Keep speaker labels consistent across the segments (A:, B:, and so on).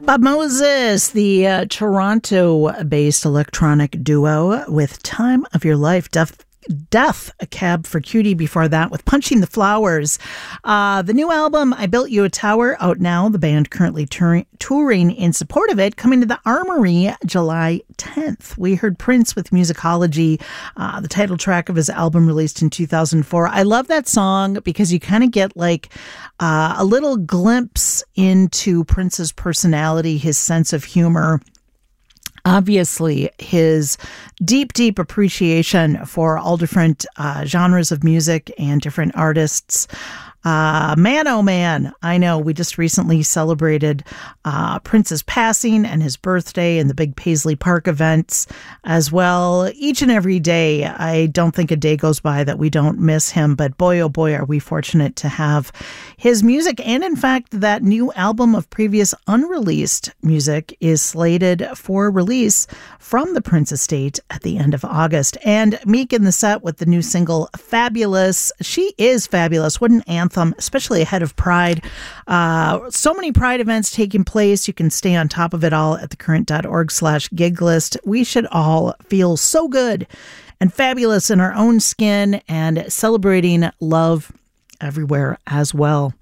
A: Bob Moses, the Toronto-based electronic duo with Time of Your Life, Death, a Cab for Cutie before that with Punching the Flowers. The new album, I Built You a Tower, out now. The band currently touring in support of it, coming to the Armory July 10th. We heard Prince with Musicology, the title track of his album released in 2004. I love that song because you kind of get like a little glimpse into Prince's personality, his sense of humor. Obviously, his deep, deep appreciation for all different genres of music and different artists. Man, oh man, I know we just recently celebrated Prince's passing and his birthday and the big Paisley Park events as well. Each and every day, I don't think a day goes by that we don't miss him, but boy, oh boy, are we fortunate to have his music. And in fact, that new album of previous unreleased music is slated for release from the Prince estate at the end of August. And Meek in the set with the new single, Fabulous. She is fabulous. What an anthem, especially ahead of Pride. So many Pride events taking place. You can stay on top of it all at thecurrent.org/gig list. We should all feel so good and fabulous in our own skin and celebrating love everywhere as well.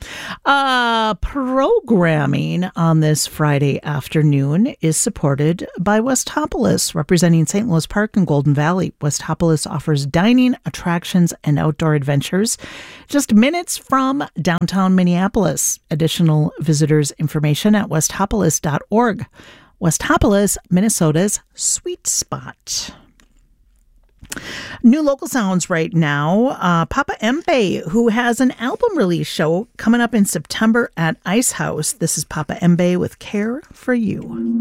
A: Programming on this Friday afternoon is supported by Westopolis, representing St. Louis Park and Golden Valley. Westopolis offers dining, attractions, and outdoor adventures just minutes from downtown Minneapolis. Additional visitors information at westopolis.org. Westopolis, Minnesota's sweet spot. New local sounds right now. Papa Mbe, who has an album release show coming up in September at Ice House. This is Papa Mbe with Care for You.